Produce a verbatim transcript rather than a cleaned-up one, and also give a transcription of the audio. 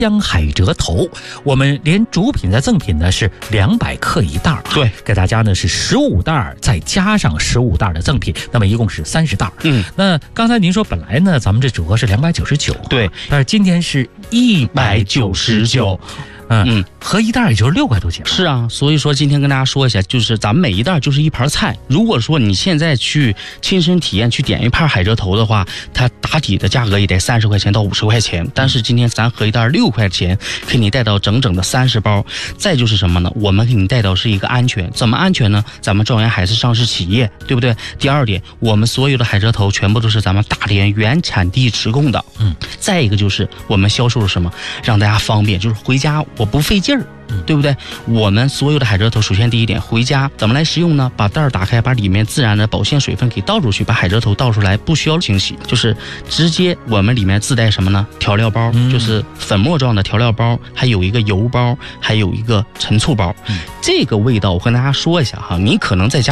香海蜇头，我们连主品再赠品呢是两百克一袋儿、啊， 对， 给大家呢是十五袋儿，再加上十五袋儿的赠品，那么一共是三十袋儿。 嗯， 那刚才您说本来呢咱们这组合是两百九十九， 对， 但是今天是一百九十九。嗯嗯，合一袋也就是六块多钱。 是啊，所以说今天跟大家说一下，就是咱们每一袋就是一盘菜。如果说你现在去亲身体验去点一盘海蜇头的话，它打底的价格也得三十块钱到五十块钱。但是今天咱合一袋六块钱，给你带到整整的三十包。再就是什么呢？我们给你带到是一个安全，怎么安全呢？咱们兆元海是上市企业，对不对？第二点，我们所有的海蜇头全部都是咱们大连原产地直供的。嗯，再一个就是我们销售什么，让大家方便，就是回家我不费劲儿。对不对？我们所有的海蜇头，首先第一点，回家怎么来食用呢？把袋儿打开，把里面自然的保鲜水分给倒出去，把海蜇头倒出来，不需要清洗，就是直接我们里面自带什么呢？调料包，嗯、就是粉末状的调料包，还有一个油包，还有一个陈醋包。嗯、这个味道我跟大家说一下哈，你可能在家